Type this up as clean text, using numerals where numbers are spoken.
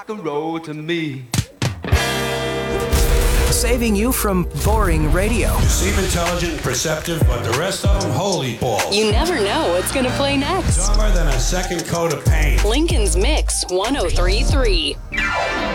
rock and roll to me. Saving you from boring radio. You seem intelligent and perceptive, but the rest of them, holy balls. You never know what's going to play next. Dumber than a second coat of paint. Lincoln's Mix 1033.